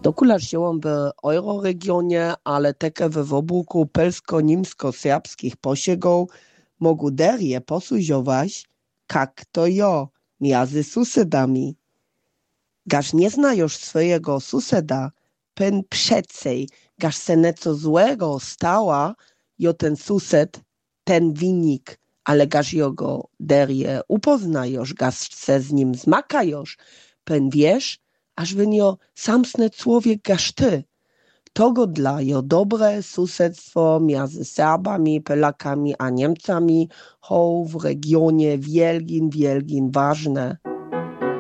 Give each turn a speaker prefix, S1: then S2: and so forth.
S1: Dokular żyłam w euroregionie, ale také w obłuku pelsko-nimsko-serbskich posiegów mogu derje posłużować, jak to jo, między sąsiadami. Gaż nie znajosz swojego sąsiada, pen przecej, gaż se nieco złego stała, jo ten sąsiad, ten winnik, ale gaż jego derje upoznajosz, gaż se z nim zmakajosz, pen wiesz, aż wynio samsny człowiek gaż ty. Togo dla jo dobre sąsiedztwo między Serbami, Polakami a Niemcami ho w regionie wielgin ważne.